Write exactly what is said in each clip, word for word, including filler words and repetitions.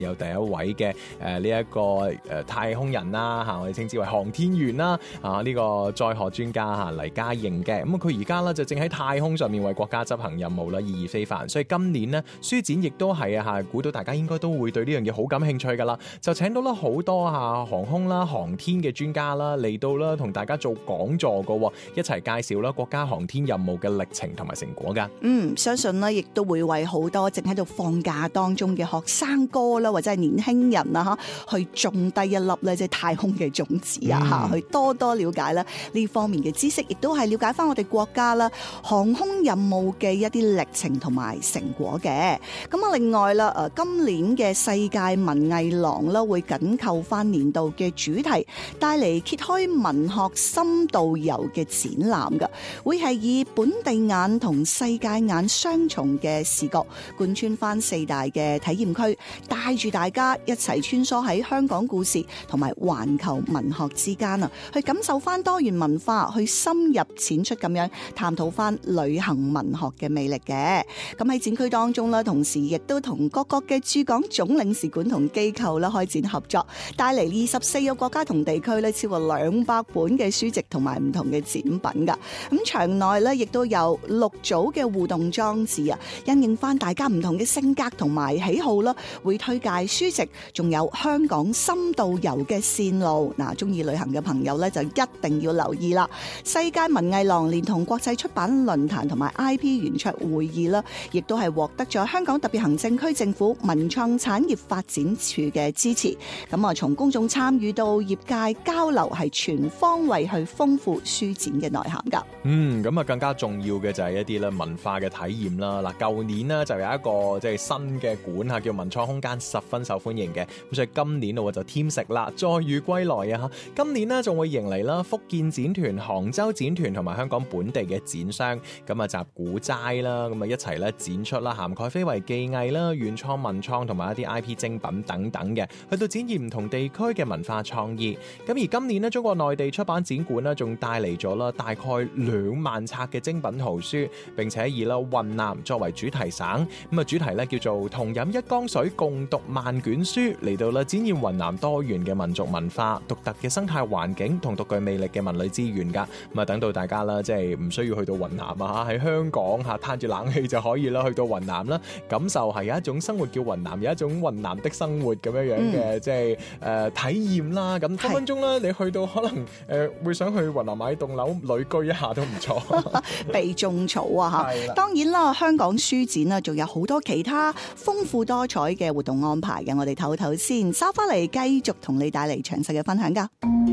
有第一位嘅誒呢一個誒、呃、太空人啦嚇，我哋稱之為航天員啦啊呢、這個載荷專家嚇黎嘉瑩嘅，咁佢而家咧就正喺太空上面為國家執行任務啦，意義非凡。所以今年呢，書展亦都係啊嚇，估到大家應該都會對呢樣嘢好感興趣㗎啦，就請到啦好多嚇航空啦、航天嘅專家啦嚟到啦，同大家做講座㗎，一齊介紹啦國家航天任務嘅歷程同埋成果㗎。 嗯，相信呢亦都會為好多正喺度放假當中嘅學生哥啦，或者係年輕人啊嚇，去種低一粒咧即係太空嘅種子啊嚇，嗯、去多多了解啦呢方面嘅知識，亦都係了解翻我哋國家啦航空任務嘅一啲歷程同埋成果嘅。咁啊，另外啦，誒今年嘅世界文藝廊啦，會緊扣翻年度嘅主題，帶嚟揭開文學深度遊嘅展覽㗎，會係以本地眼同世界眼雙重嘅視角，貫穿翻四大嘅體驗區，帶住大家一齊穿梭喺香港故事同埋環球文學之間啊，去感受翻多元文化，去深入淺出咁樣探討翻旅行文學嘅魅力嘅。咁喺展區當中咧，同時亦都同各國嘅駐港總領事館同機構啦開展合作，帶嚟二十四個國家同地區咧超過兩百本嘅書籍同埋唔同嘅展品噶。咁場內咧亦都有六組嘅互動裝置啊，因應翻大家唔同嘅性格同埋喜好啦，會推介書籍，仲有香港深度遊嘅線路。嗱，中意旅行嘅朋友咧就一定要留意啦。世界文藝廊連同國際出版論壇同埋 I P 圓桌會議啦，亦都係獲得咗香港特別行政區政府文創產業發展處嘅支持。咁啊，從公眾參與到業界交流，係全方位去豐富書展嘅內涵噶。 嗯，咁啊更加重要嘅就係一啲咧文化嘅體驗啦。嗱，舊年呢就有一個即係新嘅館嚇，叫文創空間，十分受歡迎嘅。咁所以今年我就添食啦，再遇歸來啊！今年呢仲會迎嚟啦福建展團、杭州展團同埋香港本地嘅展商，咁啊集古齋啦，咁啊一齊咧展出啦，涵蓋非遺技藝啦、原創文創同埋一啲 I P 精品等等嘅，去到展現唔同地區嘅文化創意。咁而今年呢，中國內地出版展館呢仲帶嚟咗啦大概兩萬冊嘅精品圖書，並且以啦雲南作為主題省，咁啊主題咧叫做同飲一江水，共讀萬卷書，嚟到啦展現雲南多元嘅民族文化、獨特嘅生態環境同獨具魅力嘅文旅資源噶。咁啊等到大家啦，即係唔需要去到雲南啊，喺香港嚇攤住冷氣就可以啦，去到雲南啦，感受係有一種生活叫雲南，有一種雲南的生活咁樣樣嘅，即係誒體驗啦。咁分分鐘啦，你去到可能誒、呃、會想去雲南買棟樓旅居一下都唔錯， 避種草啊嚇！當然啦，香港書展啊，仲有好多其他豐富多彩嘅活動安排嘅，我哋唞唞先，收翻嚟繼續同你帶嚟詳細嘅分享噶。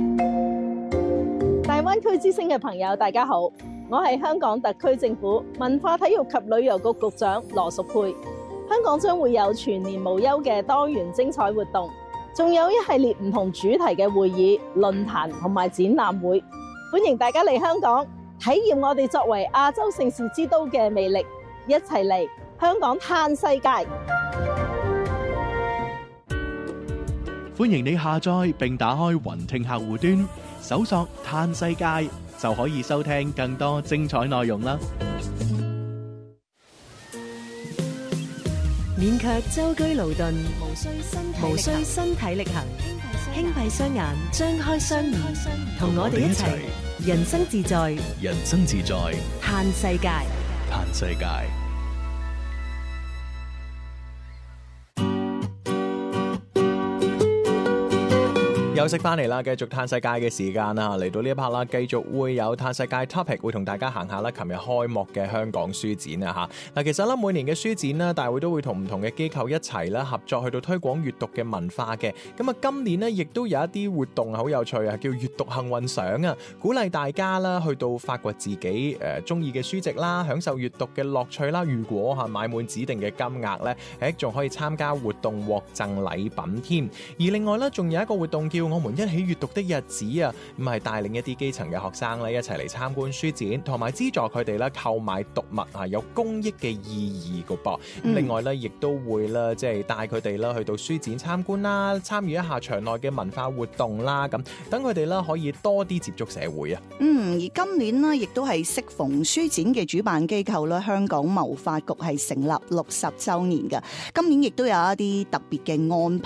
大灣區之星嘅朋友，大家好，我係香港特區政府文化體育及旅遊局局長羅淑佩。香港將會有全年無休嘅多元精彩活動，仲有一系列唔同主題嘅會議、論壇同埋展覽會，歡迎大家嚟香港體驗我哋作為亞洲盛事之都嘅魅力，一齊嚟香港嘆世界。 歡迎你下載並打開雲聽客戶端，搜索嘆世界就可以收聽更多精彩內容啦。 免卻舟車勞頓， 無需身體無需身體力行，輕閉雙眼，張開雙耳，同我哋一齊人生自在， 人生自在， 嘆世界， 嘆世界。 休息翻嚟啦，繼續嘆世界嘅時間啦，嚟到呢一 part 啦，繼續會有嘆世界 topic， 會同大家行下啦。琴日開幕嘅香港書展啊嚇，嗱其實咧每年嘅書展啦，大會都會同唔同嘅機構一齊啦合作，去到推廣閱讀嘅文化嘅。咁啊，今年呢，亦都有一啲活動好有趣啊，叫閱讀幸運賞啊，鼓勵大家啦去到發掘自己誒中意嘅書籍啦，享受閱讀嘅樂趣啦。如果嚇買滿指定嘅金額咧，誒仲可以參加活動獲贈禮品添。而另外咧，仲有一個活動叫我們一起閱讀的日子啊，咁係帶領一啲基層嘅學生咧一齊嚟參觀書展，同埋資助佢哋咧購買讀物啊，有公益嘅意義噶噃。嗯、另外咧，亦都會咧即係帶佢哋啦去到書展參觀啦，參與一下場內嘅文化活動啦，咁等佢哋咧可以多啲接觸社會啊。 嗯，而今年呢，亦都係適逢書展嘅主辦機構啦，香港貿發局係成立六十週年嘅。今年亦都有一啲特別嘅安